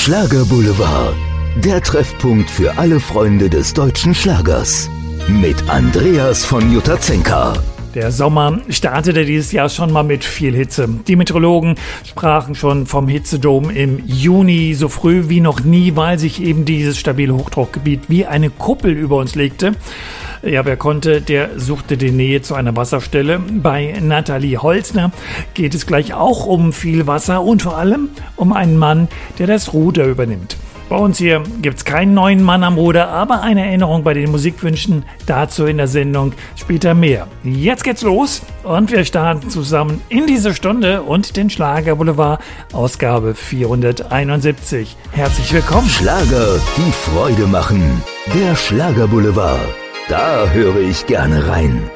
Schlagerboulevard, der Treffpunkt für alle Freunde des deutschen Schlagers. Mit Andreas von Jutazenka. Der Sommer startete dieses Jahr schon mal mit viel Hitze. Die Meteorologen sprachen schon vom Hitzedom im Juni, so früh wie noch nie, weil sich eben dieses stabile Hochdruckgebiet wie eine Kuppel über uns legte. Ja, wer konnte, der suchte die Nähe zu einer Wasserstelle. Bei Nathalie Holzner geht es gleich auch um viel Wasser und vor allem um einen Mann, der das Ruder übernimmt. Bei uns hier gibt es keinen neuen Mann am Ruder, aber eine Erinnerung bei den Musikwünschen, dazu in der Sendung später mehr. Jetzt geht's los und wir starten zusammen in diese Stunde und den Schlagerboulevard, Ausgabe 471. Herzlich willkommen. Schlager, die Freude machen. Der Schlagerboulevard. Da höre ich gerne rein.